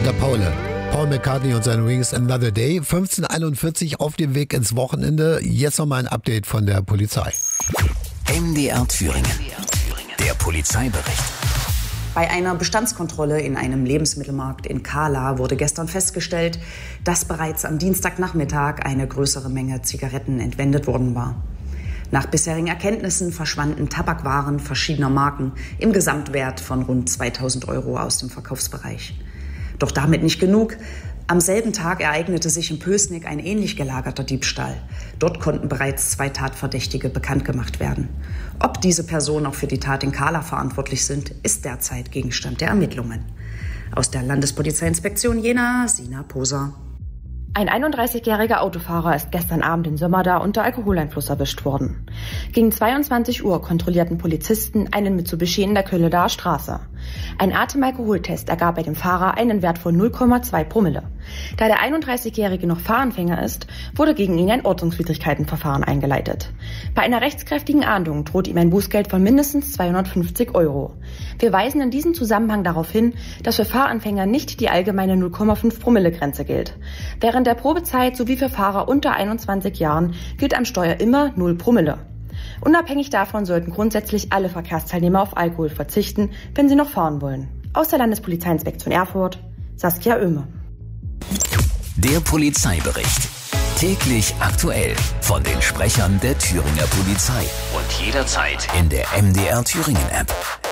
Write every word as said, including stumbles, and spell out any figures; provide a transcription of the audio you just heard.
Peter Paul. Paul McCartney und seine Wings Another Day. fünfzehn Uhr einundvierzig auf dem Weg ins Wochenende. Jetzt nochmal ein Update von der Polizei. M D R Thüringen. Der Polizeibericht. Bei einer Bestandskontrolle in einem Lebensmittelmarkt in Kahla wurde gestern festgestellt, dass bereits am Dienstagnachmittag eine größere Menge Zigaretten entwendet worden war. Nach bisherigen Erkenntnissen verschwanden Tabakwaren verschiedener Marken im Gesamtwert von rund zweitausend Euro aus dem Verkaufsbereich. Doch damit nicht genug. Am selben Tag ereignete sich in Pößnig ein ähnlich gelagerter Diebstahl. Dort konnten bereits zwei Tatverdächtige bekannt gemacht werden. Ob diese Personen auch für die Tat in Kahla verantwortlich sind, ist derzeit Gegenstand der Ermittlungen. Aus der Landespolizeiinspektion Jena, Sina Poser. Ein einunddreißigjähriger Autofahrer ist gestern Abend in Sömmerda unter Alkoholeinfluss erwischt worden. Gegen zweiundzwanzig Uhr kontrollierten Polizisten einen Mitsubishi in der Köhledaer Straße. Ein Atemalkoholtest ergab bei dem Fahrer einen Wert von null Komma zwei Promille. Da der einunddreißigjährige noch Fahranfänger ist, wurde gegen ihn ein Ordnungswidrigkeitenverfahren eingeleitet. Bei einer rechtskräftigen Ahndung droht ihm ein Bußgeld von mindestens zweihundertfünfzig Euro. Wir weisen in diesem Zusammenhang darauf hin, dass für Fahranfänger nicht die allgemeine null Komma fünf Promille Grenze gilt. Während der Probezeit sowie für Fahrer unter einundzwanzig Jahren gilt am Steuer immer null Promille. Unabhängig davon sollten grundsätzlich alle Verkehrsteilnehmer auf Alkohol verzichten, wenn sie noch fahren wollen. Aus der Landespolizeiinspektion Erfurt, Saskia Oehme. Der Polizeibericht. Täglich aktuell von den Sprechern der Thüringer Polizei. Und jederzeit in der M D R Thüringen App.